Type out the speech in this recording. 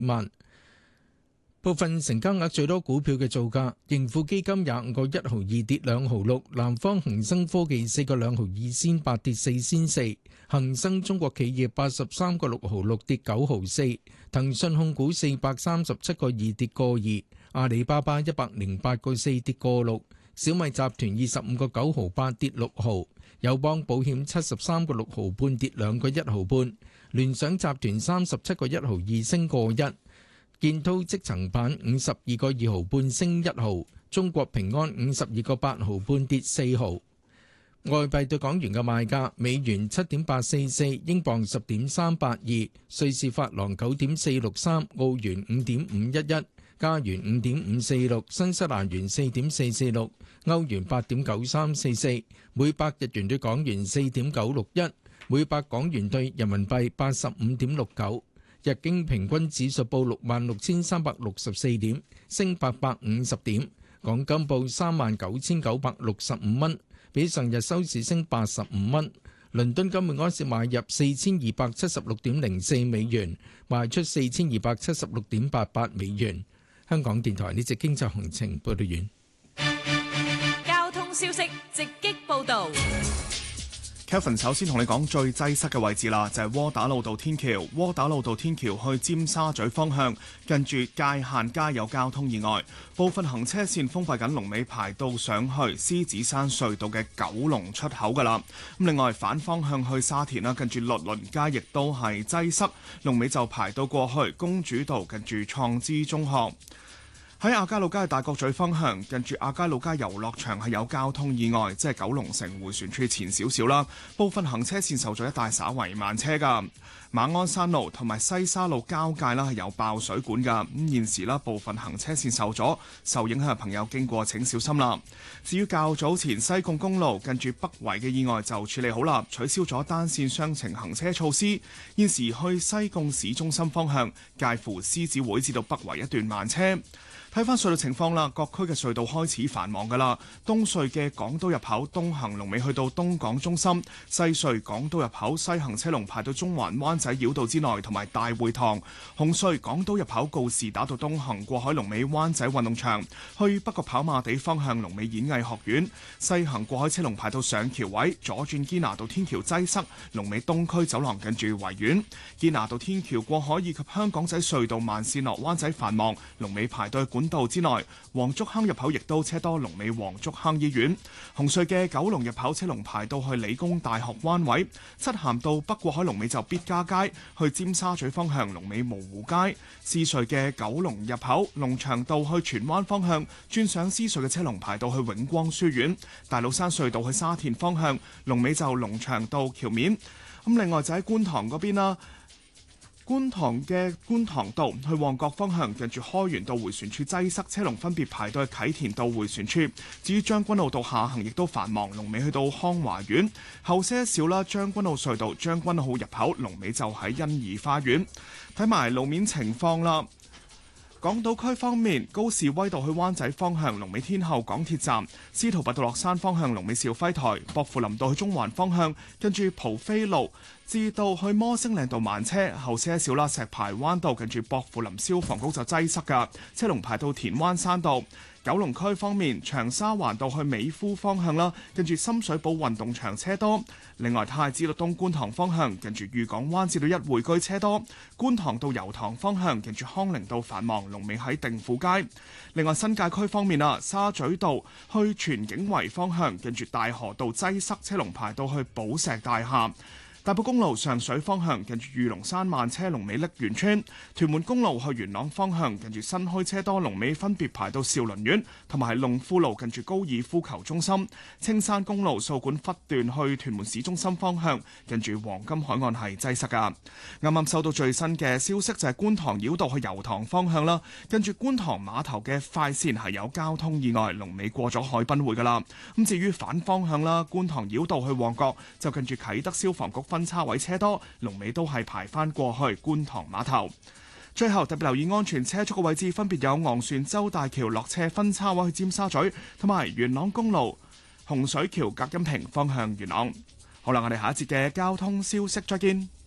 萬。部分成交額最多股票嘅造價：盈富基金25個1毫2跌2毫6，南方恒生科技4個2毫2仙8跌4仙4，恒生中國企業83個6毫6跌9毫4，騰訊控股437個2跌個2，阿里巴巴108個4跌個6，小米集團25個9毫8跌6毫，友邦保險73個6毫半跌2個1毫半，聯想集團37個1毫2升個1。建滔積層板52個2毫半升1毫，中國平安52個8毫半跌4毫。外幣對港元嘅賣價：美元7.844，英鎊10.382，瑞士法郎9.463，澳元5.511，加元5.546，新西蘭元4.446，歐元8.9344，每百日元對港元4.961，每百港元對人民幣85.69。日經平均指數報66,364點，升850點。港金報39,965蚊，比上日收市升85蚊。倫敦金每盎司買入4276.04美元，賣出4276.88美元。香港電台呢節經濟行情報道完。 交通消息直擊報導。 Kevin 首先同你講最擠塞嘅位置啦，就係窩打老道天橋。窩打老道天橋去尖沙咀方向，近住界限街有交通意外，部分行車線封閉緊，龍尾排到上去獅子山隧道嘅九龍出口噶啦。咁另外反方向去沙田啦，近住律倫街亦都係擠塞，龍尾就排到過去公主道近住創知中學。喺亞皆老街大角咀方向，近住亞皆老街遊樂場係有交通意外，即係九龍城迴旋處前少少啦，部分行車線受阻，一帶稍為慢車㗎。馬鞍山路同埋西沙路交界啦係有爆水管㗎，咁現時啦部分行車線受阻，受影響嘅朋友經過請小心啦。至於較早前西貢公路近住北圍嘅意外就處理好啦，取消咗單線雙程行車措施，現時去西貢市中心方向介乎獅子會至到北圍一段慢車。睇翻隧道情況啦，各區嘅隧道開始繁忙㗎啦。東隧嘅港島入口東行龍尾去到東港中心，西隧港島入口西行車龍排到中環灣仔繞道之內同埋大會堂。紅隧港島入口告士打道東行過海龍尾灣仔運動場，去北角跑馬地方向龍尾演藝學院。西行過海車龍排到上橋位，左轉堅拿道天橋擠塞，龍尾東區走廊近住維園。堅拿道天橋過海以及香港仔隧道慢線落灣仔繁忙，龍尾排到管道之內，黃竹坑入口亦都車多，龍尾黃竹坑醫院。紅隧嘅九龍入口車龍排到去理工大學灣位，漆咸道北過海龍尾就必嘉街，去尖沙咀方向龍尾蕪湖街。獅隧嘅九龍入口龍翔道去荃灣方向轉上獅隧嘅車龍排到去永光書院。大老山隧道去沙田方向龍尾就龍翔道橋面。咁另外就喺觀塘嗰邊啦。觀塘嘅觀塘道去旺角方向，近住開源道迴旋處擠塞，車龍分別排到去啟田道迴旋處。至於將軍澳道下行亦都繁忙，龍尾去到康華苑。後些少啦，將軍澳隧道將軍澳入口龍尾就喺欣怡花園。睇埋路面情況啦。港島區方面，高士威道去灣仔方向龍尾天后港鐵站，司徒拔道落山方向龍尾兆輝台，薄扶林道去中環方向跟住蒲飛路至到去摩星嶺道慢車，後些少啦，石排灣道近住薄扶林消防局就擠塞㗎，車龍排到田灣山道。九龍區方面，長沙灣道去美孚方向啦，跟住深水埗運動場車多。另外，太子道東觀塘方向，近住裕港灣至到一匯居車多。觀塘到油塘方向，近住康寧道繁忙，龍尾喺定富街。另外，新界區方面啊，沙咀道去荃景圍方向，近住大河道擠塞，車龍排到去寶石大廈。大埔公路上水方向，近住御龍山慢車龍尾瀝源村；屯門公路去元朗方向，近住新墟車多，龍尾分別排到兆麟苑同埋係龍富路近住高爾夫球中心。青山公路掃管笏段去屯門市中心方向，近住黃金海岸係擠塞噶。啱啱收到最新嘅消息就係觀塘繞道去油塘方向啦，近住觀塘碼頭嘅快線係有交通意外，龍尾過咗海濱會噶啦。咁至於反方向啦，觀塘繞道去旺角就近住啟德消防局分叉位車多，龍尾都係排翻過去觀塘碼頭。最後特別留意安全車速嘅位置，分別有昂船洲大橋落斜分叉位去尖沙咀，同埋元朗公路洪水橋隔音屏方向元朗。好啦，我哋下一節嘅交通消息再見。